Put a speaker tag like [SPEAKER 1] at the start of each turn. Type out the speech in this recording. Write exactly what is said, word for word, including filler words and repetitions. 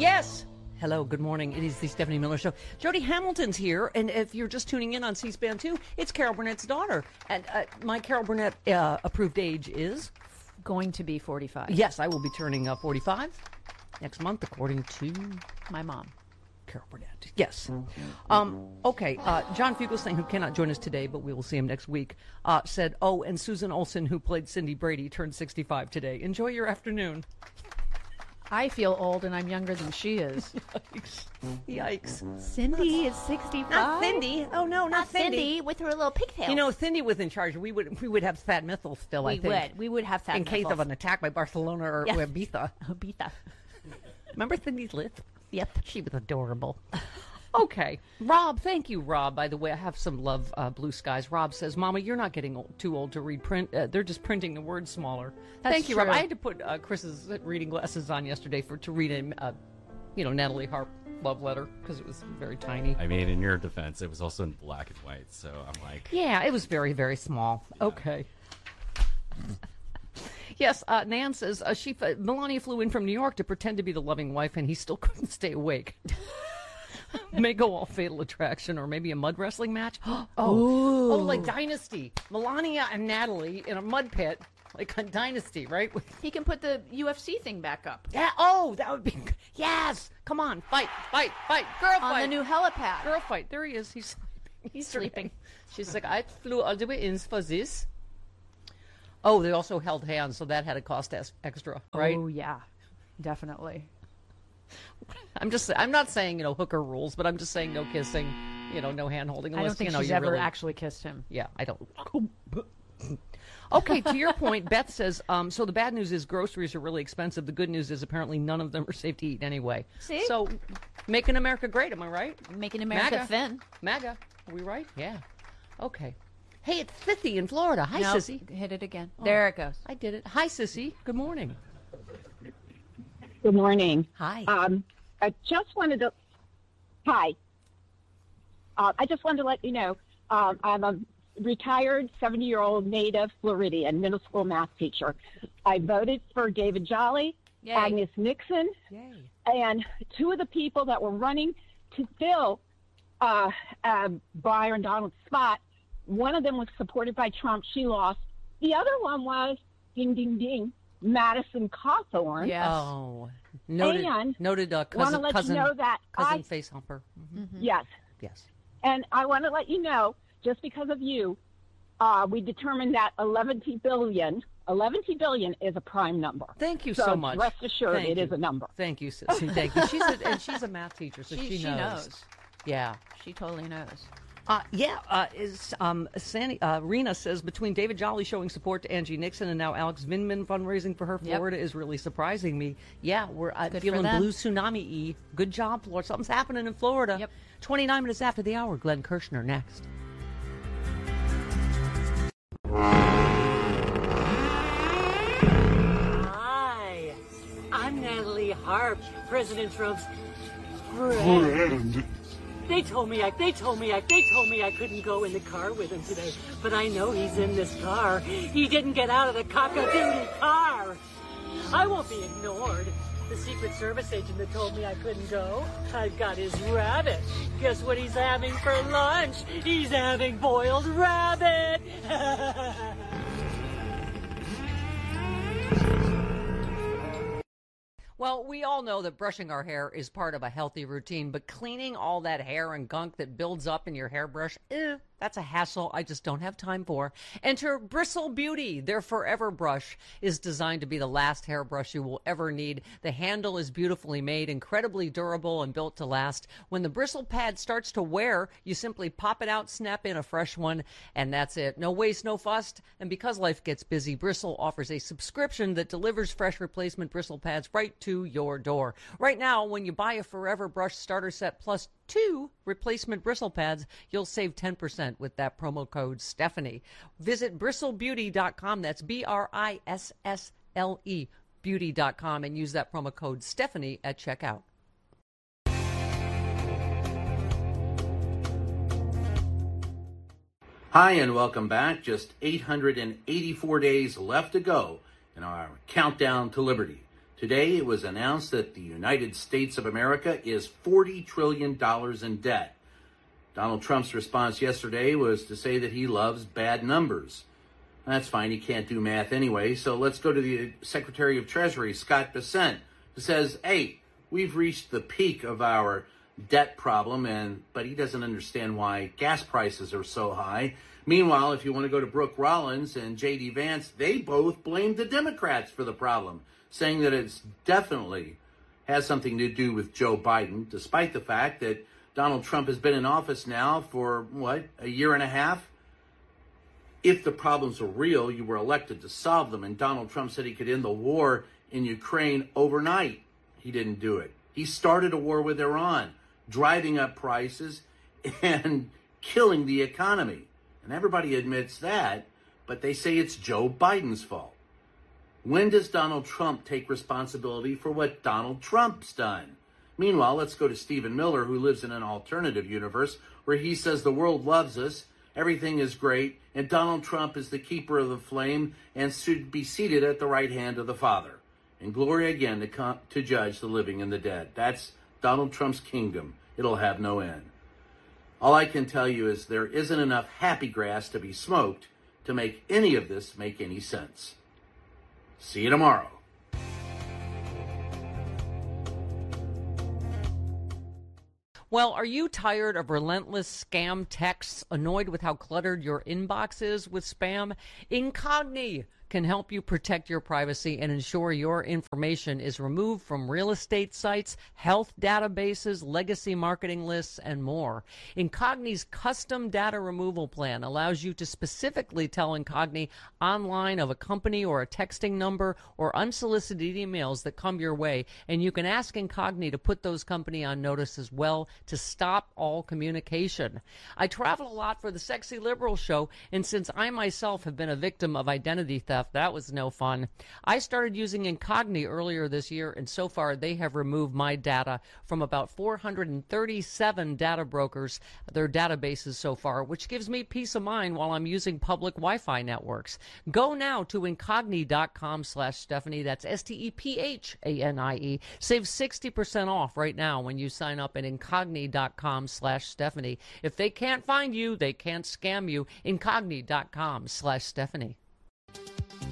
[SPEAKER 1] Yes. Hello, good morning. It is the Stephanie Miller Show. Jody Hamilton's here, and if you're just tuning in on C-SPAN two, it's Carol Burnett's daughter. And uh, my Carol Burnett uh, approved age is?
[SPEAKER 2] Going to be forty-five.
[SPEAKER 1] Yes, I will be turning uh, forty-five next month, according to
[SPEAKER 2] My mom.
[SPEAKER 1] Carol Burnett. Yes. Um, okay, uh, John Fugelsang, who cannot join us today, but we will see him next week, uh, said, oh, and Susan Olsen, who played Cindy Brady, turned sixty-five today. Enjoy your afternoon.
[SPEAKER 2] I feel old and I'm younger than she is.
[SPEAKER 1] Yikes. Yikes.
[SPEAKER 2] Cindy is sixty-five?
[SPEAKER 1] Not Cindy. Oh, no, not,
[SPEAKER 2] Not
[SPEAKER 1] Cindy.
[SPEAKER 2] Cindy with her little pigtails.
[SPEAKER 1] You know, if Cindy was in charge, we would we would have Thad Mithil still, I
[SPEAKER 2] we
[SPEAKER 1] think.
[SPEAKER 2] would. We would have fat
[SPEAKER 1] in case of an attack by Barcelona or
[SPEAKER 2] Yeah.
[SPEAKER 1] Ibiza.
[SPEAKER 2] Ibiza.
[SPEAKER 1] Remember Cindy's lisp?
[SPEAKER 2] Yep.
[SPEAKER 1] She was adorable. Okay. Rob, thank you, Rob. By the way, I have some love, uh, Blue Skies. Rob says, Mama, you're not getting old, too old to read print. Uh, they're just printing the words smaller.
[SPEAKER 2] That's
[SPEAKER 1] thank you,
[SPEAKER 2] true.
[SPEAKER 1] Rob. I had to put uh, Chris's reading glasses on yesterday for to read a, uh, you know, Natalie Harp love letter because it was very tiny.
[SPEAKER 3] I mean, in your defense, it was also in black and white, so I'm like...
[SPEAKER 1] Yeah, it was very, very small. Yeah. Okay. Yes, uh, Nan says, uh, she, uh, Melania flew in from New York to pretend to be the loving wife, and he still couldn't stay awake. May go all Fatal Attraction or maybe a mud wrestling match. Oh,
[SPEAKER 2] Ooh.
[SPEAKER 1] oh, like Dynasty. Melania and Natalie in a mud pit, like on Dynasty, right?
[SPEAKER 2] He can put the U F C thing back up.
[SPEAKER 1] Yeah. Oh, that would be. Yes. Come on, fight, fight, fight, girl
[SPEAKER 2] On
[SPEAKER 1] fight.
[SPEAKER 2] the new helipad.
[SPEAKER 1] Girl fight. There he is. He's sleeping.
[SPEAKER 2] He's sleeping.
[SPEAKER 1] She's like, I flew all the way in for this. Oh, they also held hands, so that had to cost us extra, right?
[SPEAKER 2] Oh, yeah. Definitely.
[SPEAKER 1] I'm just, I'm not saying, you know, hooker rules, but I'm just saying no kissing, you know, no hand holding.
[SPEAKER 2] I don't think
[SPEAKER 1] you know,
[SPEAKER 2] she's
[SPEAKER 1] you
[SPEAKER 2] ever
[SPEAKER 1] really,
[SPEAKER 2] actually kissed him.
[SPEAKER 1] Yeah, I don't. Okay, to your point, Beth says, um, so the bad news is groceries are really expensive. The good news is apparently none of them are safe to eat anyway.
[SPEAKER 2] See?
[SPEAKER 1] So, making America great, am I right?
[SPEAKER 2] Making America
[SPEAKER 1] MAGA.
[SPEAKER 2] thin.
[SPEAKER 1] MAGA, are we right? Yeah. Okay. Hey, it's Sissy in Florida. Hi,
[SPEAKER 2] Nope,
[SPEAKER 1] Sissy.
[SPEAKER 2] hit it again.
[SPEAKER 1] Oh,
[SPEAKER 2] There it goes.
[SPEAKER 1] I did it. Hi, Sissy. Good morning.
[SPEAKER 4] Good morning.
[SPEAKER 1] Hi.
[SPEAKER 4] Um, I just wanted to, hi. Uh, I just wanted to let you know, um, I'm a retired seventy-year-old native Floridian middle school math teacher. I voted for David Jolly,
[SPEAKER 2] Yay.
[SPEAKER 4] Agnes Nixon,
[SPEAKER 1] Yay.
[SPEAKER 4] and two of the people that were running to fill uh, uh, Byron Donald's spot. One of them was supported by Trump. She lost. The other one was, ding, ding, ding, Madison Cawthorn.
[SPEAKER 2] Yes.
[SPEAKER 1] Oh, noted,
[SPEAKER 4] And
[SPEAKER 1] noted uh,
[SPEAKER 4] want to
[SPEAKER 1] cousin,
[SPEAKER 4] let
[SPEAKER 1] cousin,
[SPEAKER 4] you know that
[SPEAKER 1] cousin
[SPEAKER 4] I,
[SPEAKER 1] face humper. Mm-hmm.
[SPEAKER 4] yes,
[SPEAKER 1] Yes.
[SPEAKER 4] and I want to let you know, just because of you, uh, we determined that eleven billion, eleven billion is a prime number.
[SPEAKER 1] Thank you
[SPEAKER 4] so,
[SPEAKER 1] so much.
[SPEAKER 4] Rest assured,
[SPEAKER 1] Thank
[SPEAKER 4] it
[SPEAKER 1] you.
[SPEAKER 4] is a number.
[SPEAKER 1] Thank you, Sissy. Thank you. She's a, and she's a math teacher, so she,
[SPEAKER 2] She, she
[SPEAKER 1] knows.
[SPEAKER 2] knows.
[SPEAKER 1] Yeah.
[SPEAKER 2] She totally knows.
[SPEAKER 1] Uh, yeah, uh, is um, Sandy, uh, Rena says between David Jolly showing support to Angie Nixon and now Alex Vindman fundraising for her,
[SPEAKER 2] Yep.
[SPEAKER 1] Florida is really surprising me. Yeah, we're uh,
[SPEAKER 2] Good for
[SPEAKER 1] feeling
[SPEAKER 2] them.
[SPEAKER 1] blue tsunami-y. Good job, Florida. Something's happening in Florida.
[SPEAKER 2] Yep.
[SPEAKER 1] twenty-nine minutes after the hour, Glenn Kirshner next.
[SPEAKER 5] Hi, I'm Natalie Harp, President Trump's friend. They told me I, they told me I, they told me I couldn't go in the car with him today, but I know he's in this car. He didn't get out of the cock-a-doodle car. I won't be ignored. The Secret Service agent that told me I couldn't go, I've got his rabbit. Guess what he's having for lunch? He's having boiled rabbit.
[SPEAKER 1] Well, we all know that brushing our hair is part of a healthy routine, but cleaning all that hair and gunk that builds up in your hairbrush, eh, that's a hassle I just don't have time for. Enter Bristle Beauty. Their Forever Brush is designed to be the last hairbrush you will ever need. The handle is beautifully made, incredibly durable, and built to last. When the bristle pad starts to wear, you simply pop it out, snap in a fresh one, and that's it. No waste, no fuss. And because life gets busy, Bristle offers a subscription that delivers fresh replacement bristle pads right to your door. Right now, when you buy a Forever Brush starter set plus two replacement bristle pads, you'll save ten percent with that promo code Stephanie. Visit bristle beauty dot com. That's B R I S S L E beauty dot com and use that promo code Stephanie at checkout.
[SPEAKER 6] Hi, and welcome back. Just eight hundred eighty-four days left to go in our countdown to liberty. Today, it was announced that the United States of America is forty trillion dollars in debt. Donald Trump's response yesterday was to say that he loves bad numbers. That's fine, he can't do math anyway, so let's go to the Secretary of Treasury, Scott Bessent, who says, hey, we've reached the peak of our debt problem, and but he doesn't understand why gas prices are so high. Meanwhile, if you want to go to Brooke Rollins and J D Vance, they both blamed the Democrats for the problem, saying that it's definitely has something to do with Joe Biden, despite the fact that Donald Trump has been in office now for, what, a year and a half? If the problems are real, you were elected to solve them, and Donald Trump said he could end the war in Ukraine overnight. He didn't do it. He started a war with Iran, driving up prices and killing the economy. And everybody admits that, but they say it's Joe Biden's fault. When does Donald Trump take responsibility for what Donald Trump's done? Meanwhile, let's go to Stephen Miller, who lives in an alternative universe where he says the world loves us, everything is great, and Donald Trump is the keeper of the flame and should be seated at the right hand of the Father. And glory again to, come, to judge the living and the dead. That's Donald Trump's kingdom. It'll have no end. All I can tell you is there isn't enough happy grass to be smoked to make any of this make any sense. See you tomorrow.
[SPEAKER 1] Well, are you tired of relentless scam texts, annoyed with how cluttered your inbox is with spam? Incogni can help you protect your privacy and ensure your information is removed from real estate sites, health databases, legacy marketing lists, and more. Incogni's custom data removal plan allows you to specifically tell Incogni online of a company or a texting number or unsolicited emails that come your way, and you can ask Incogni to put those company on notice as well to stop all communication. I travel a lot for the Sexy Liberal Show, and since I myself have been a victim of identity theft, that was no fun. I started using Incogni earlier this year, and so far they have removed my data from about four hundred thirty-seven data brokers, their databases so far, which gives me peace of mind while I'm using public Wi-Fi networks. Go now to Incogni.com slash Stephanie. That's S T E P H A N I E. Save sixty percent off right now when you sign up at Incogni.com slash Stephanie. If they can't find you, they can't scam you. Incogni.com slash Stephanie.